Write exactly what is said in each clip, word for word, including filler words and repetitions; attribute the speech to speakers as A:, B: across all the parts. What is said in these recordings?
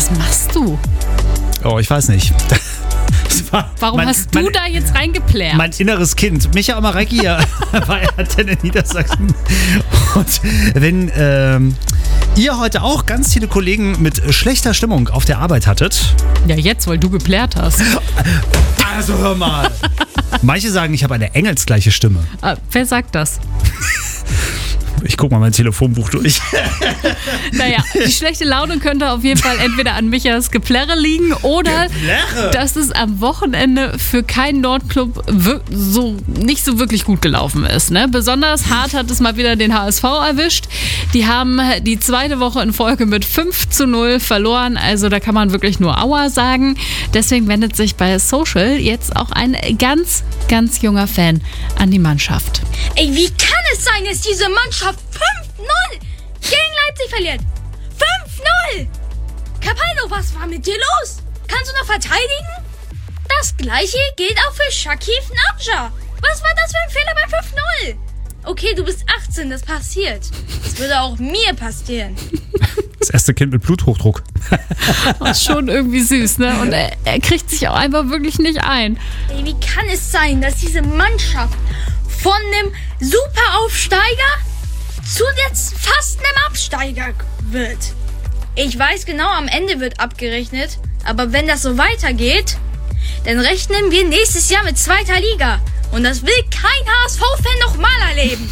A: Was machst du?
B: Oh, ich weiß nicht.
A: Warum
B: mein,
A: hast du
B: mein,
A: da jetzt reingeplärt?
B: Mein inneres Kind, Micha Marecki, war er in Niedersachsen. Und wenn ähm, ihr heute auch ganz viele Kollegen mit schlechter Stimmung auf der Arbeit hattet.
A: Ja, jetzt, weil du geplärt hast.
B: Also hör mal. Manche sagen, ich habe eine engelsgleiche Stimme.
A: Ah, wer sagt das?
B: Ich guck mal mein Telefonbuch durch.
A: Naja, die schlechte Laune könnte auf jeden Fall entweder an Michas Geplärre liegen oder
B: Geplärre?
A: dass es am Wochenende für keinen Nordclub wir- so nicht so wirklich gut gelaufen ist. Ne? Besonders hart hat es mal wieder den H S V erwischt. Die haben die zweite Woche in Folge mit fünf zu null verloren. Also da kann man wirklich nur Aua sagen. Deswegen wendet sich bei Social jetzt auch ein ganz, ganz junger Fan an die Mannschaft.
C: Ey, wie kann es sein, dass diese Mannschaft fünf null gegen Leipzig verliert? fünf null! Capaldo, was war mit dir los? Kannst du noch verteidigen? Das gleiche gilt auch für Shakib Nabja. Was war das für ein Fehler bei fünf null? Okay, du bist achtzehn, das passiert. Das würde auch mir passieren.
B: Das erste Kind mit Bluthochdruck.
A: Das ist schon irgendwie süß, ne? Und er, er kriegt sich auch einfach wirklich nicht ein.
C: Ey, wie kann es sein, dass diese Mannschaft von einem Superaufsteiger zu jetzt fast einem Absteiger wird? Ich weiß genau, am Ende wird abgerechnet, aber wenn das so weitergeht, dann rechnen wir nächstes Jahr mit zweiter Liga. Und das will kein H S V-Fan nochmal erleben.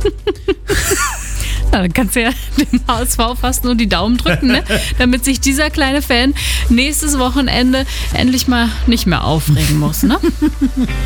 A: Na, dann kannst du ja dem H S V fast nur die Daumen drücken, ne? Damit sich dieser kleine Fan nächstes Wochenende endlich mal nicht mehr aufregen muss, ne?